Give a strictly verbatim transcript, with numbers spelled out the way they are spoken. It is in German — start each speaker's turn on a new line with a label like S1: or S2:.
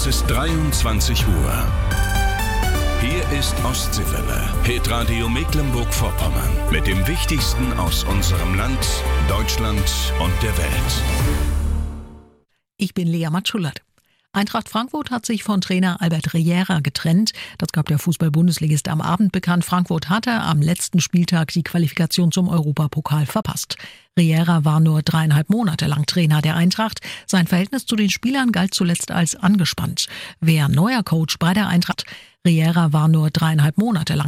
S1: Es ist dreiundzwanzig Uhr. Hier ist Ostseewelle, Hitradio Mecklenburg-Vorpommern. Mit dem Wichtigsten aus unserem Land, Deutschland und der Welt.
S2: Ich bin Lea Matschulert. Eintracht Frankfurt hat sich von Trainer Albert Riera getrennt. Das gab der Fußball-Bundesligist am Abend bekannt. Frankfurt hatte am letzten Spieltag die Qualifikation zum Europapokal verpasst. Riera war nur dreieinhalb Monate lang Trainer der Eintracht. Sein Verhältnis zu den Spielern galt zuletzt als angespannt. Wer neuer Coach bei der Eintracht? Riera war nur dreieinhalb Monate lang